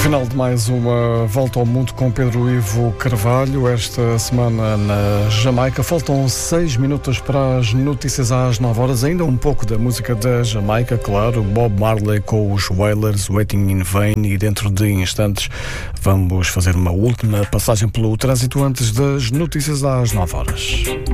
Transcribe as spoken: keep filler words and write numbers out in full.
Final de mais uma Volta ao Mundo com Pedro Ivo Carvalho. Esta semana na Jamaica. Faltam seis minutos para as notícias às nove horas. Ainda um pouco da música da Jamaica, claro. Bob Marley com os Wailers, Waiting in Vain. E dentro de instantes vamos fazer uma última passagem pelo trânsito antes das notícias às nove horas.